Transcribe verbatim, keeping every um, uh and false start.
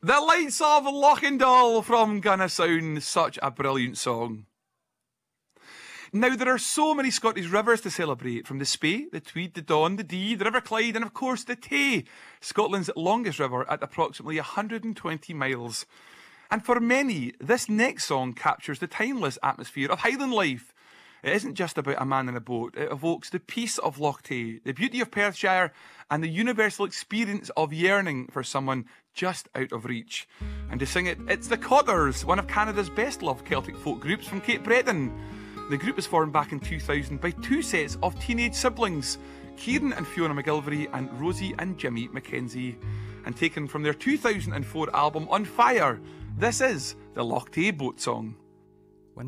The Lights of Lochendal from Gonna Sound such a brilliant song. Now, there are so many Scottish rivers to celebrate, from the Spey, the Tweed, the Don, the Dee, the River Clyde, and of course the Tay, Scotland's longest river at approximately one hundred twenty miles. And for many, this next song captures the timeless atmosphere of Highland life. It isn't just about a man in a boat, it evokes the peace of Loch Tay, the beauty of Perthshire, and the universal experience of yearning for someone just out of reach. And to sing it, it's the Codders, one of Canada's best-loved Celtic folk groups from Cape Breton. The group was formed back in two thousand by two sets of teenage siblings, Kieran and Fiona McGilvery and Rosie and Jimmy Mackenzie. And taken from their two thousand four album On Fire, this is the Loch Tay Boat Song.